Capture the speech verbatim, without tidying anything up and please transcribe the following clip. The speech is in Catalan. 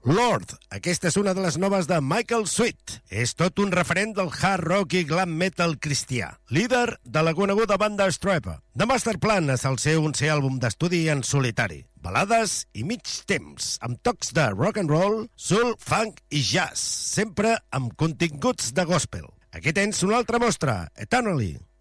Lord, aquesta és una de les noves de Michael Sweet. És tot un referent del hard rock i glam metal cristià. Líder de la coneguda banda Stryper. The Master Plan és el seu onzè àlbum d'estudi en solitari. Balades i mig temps, amb tocs de rock and roll, soul, funk i jazz, sempre amb continguts de gospel. Aquí tens una altra mostra, Eternally.